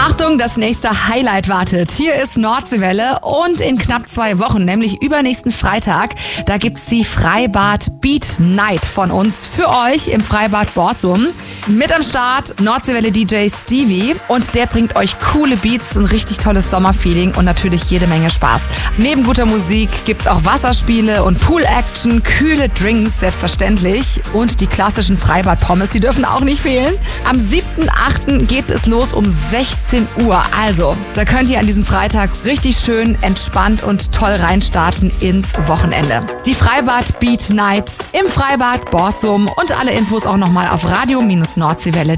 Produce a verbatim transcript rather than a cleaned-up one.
Achtung, das nächste Highlight wartet. Hier ist Nordseewelle und in knapp zwei Wochen, nämlich übernächsten Freitag, da gibt's die Freibad Beat Night von uns für euch im Freibad Borsum. Mit am Start Nordseewelle D J Stevie und der bringt euch coole Beats, ein richtig tolles Sommerfeeling und natürlich jede Menge Spaß. Neben guter Musik gibt's auch Wasserspiele und Pool-Action, kühle Drinks selbstverständlich und die klassischen Freibad-Pommes, die dürfen auch nicht fehlen. Am siebten achten geht es los um sechzehn Uhr. Also, da könnt ihr an diesem Freitag richtig schön entspannt und toll reinstarten ins Wochenende. Die Freibad Beat Night im Freibad Borsum und alle Infos auch nochmal auf radio Bindestrich nordseewelle